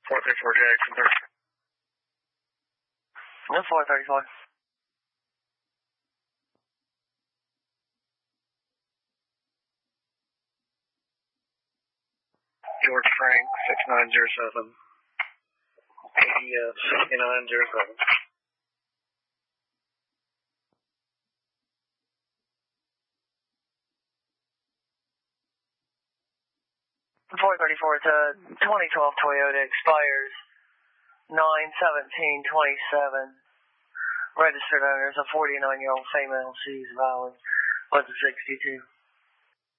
434 Jackson. No, 434. George Frank, 6907. ADS 6907. 434 to 2012 Toyota expires 9/17/27. Registered owner is a 49-year-old female. She's valid. Was a 62.